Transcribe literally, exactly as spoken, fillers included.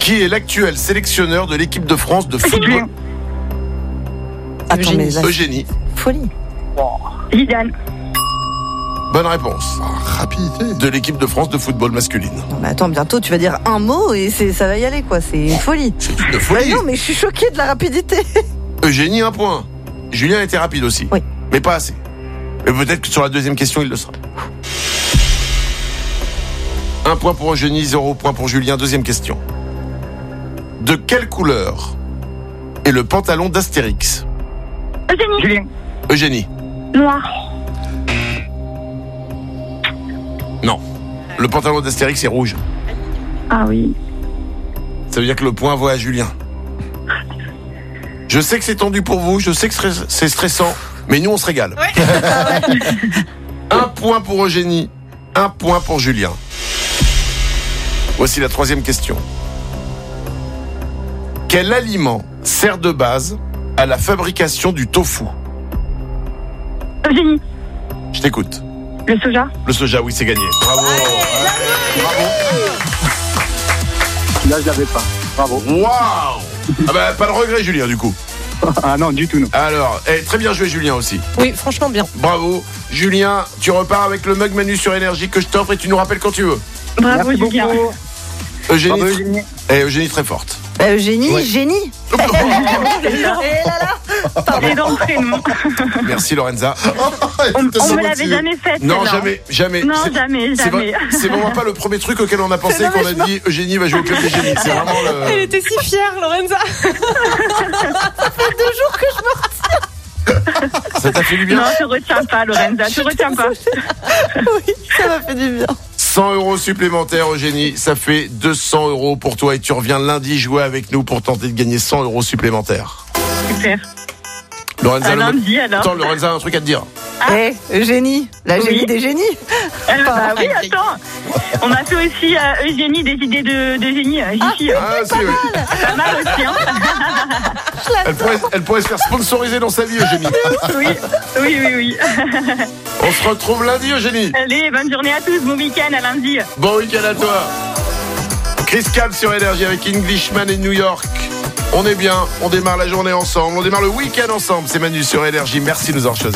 Qui est l'actuel sélectionneur de l'équipe de France de football? Attends, mais là, Eugénie. folie. Zidane. Bonne réponse. Ah, rapidité. De l'équipe de France de football masculine. Non, mais attends, bientôt tu vas dire un mot et c'est, ça va y aller, quoi. C'est une folie. C'est une Bah folie. non, mais je suis choquée de la rapidité. Eugénie, un point. Julien était rapide aussi. Oui. Mais pas assez. Mais peut-être que sur la deuxième question, il le sera. Un point pour Eugénie, zéro point pour Julien. Deuxième question. De quelle couleur est le pantalon d'Astérix? Eugénie. Julien. Eugénie. Noir. Non. Le pantalon d'Astérix est rouge. Ah oui. Ça veut dire que le point va à Julien. Je sais que c'est tendu pour vous, je sais que c'est stressant, mais nous on se régale. Ouais. Un point pour Eugénie, un point pour Julien. Voici la troisième question. Quel aliment sert de base à la fabrication du tofu? Eugénie. Je t'écoute. Le soja. Le soja, oui, c'est gagné. Bravo. Bravo. Là, je l'avais pas. Bravo. Waouh. Ah bah, pas de regret, Julien, du coup. Ah non, du tout, non. Alors, eh, très bien joué, Julien aussi. Oui, franchement bien. Bravo. Julien, tu repars avec le mug Manu sur Énergie que je t'offre et tu nous rappelles quand tu veux. Bravo, Merci Julien. beaucoup. Eugénie, Bravo, Eugénie. eh, Eugénie très forte. Bah, Eugénie, Ouais. génie. C'est ça. Et là là. Et dans le prénom. Merci Lorenza. On, on me l'avait jamais fait. Non, celle-là. jamais, jamais. Non, C'est- jamais, C'est, jamais. vrai- c'est vraiment pas le premier truc auquel on a pensé Non, mais quand on je a dit Eugénie va jouer au club des génies. C'est vraiment Elle le. était si fière, Lorenza. Ça t'a fait du bien. Non, je retiens pas, Lorenza. Je retiens pas. Oui, ça m'a fait du bien. cent euros supplémentaires, Eugénie. Ça fait deux cents euros pour toi et tu reviens lundi jouer avec nous pour tenter de gagner cent euros supplémentaires. Super. Lorenza, À le- lundi, alors. Attends, Lorenza a un truc à te dire. Eh, Eugénie, la Oui. génie des génies. Euh, bah oui, attends. On a fait aussi euh, Eugénie des idées de, de génie. euh, Jiffy, euh, Ah, si, oui. pas mal aussi. Hein. Elle pourrait, elle pourrait se faire sponsoriser dans sa vie, Eugénie. Oui, oui, oui, oui. On se retrouve lundi, Eugénie. Allez, bonne journée à tous. Bon week-end à lundi. Bon week-end à toi. Chris Cab sur Énergie avec Englishman et New York. On est bien, on démarre la journée ensemble, on démarre le week-end ensemble. C'est Manu sur Énergie. Merci de nous avoir choisis.